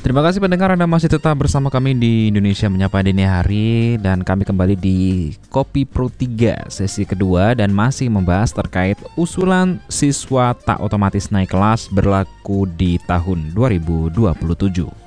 Terima kasih pendengar, Anda masih tetap bersama kami di Indonesia Menyapa Dini Hari. Dan kami kembali di Kopi Pro 3 sesi kedua dan masih membahas terkait usulan siswa tak otomatis naik kelas berlaku di tahun 2027.